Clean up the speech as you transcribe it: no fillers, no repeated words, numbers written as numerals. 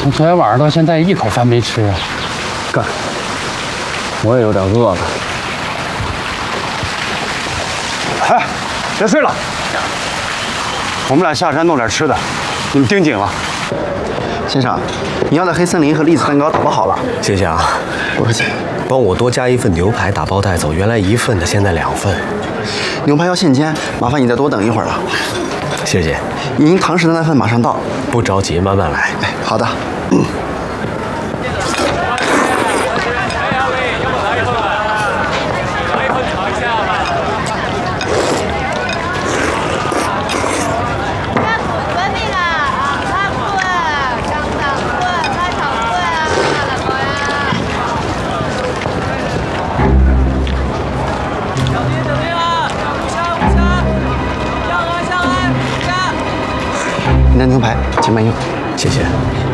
从昨天晚上到现在一口饭没吃啊！ 干，我也有点饿了。哎，别睡了，我们俩下山弄点吃的，你们盯紧了。 先生，你要的黑森林和栗子蛋糕打包好了。 谢谢啊， 不客气。 帮我多加一份牛排，打包带走。原来1份的，现在2份。 牛排要现煎，麻烦你再多等一会儿了。 谢谢。 您堂食的那份马上到。 不着急，慢慢来。 哎，好的。您的牛排，请慢用。 谢谢。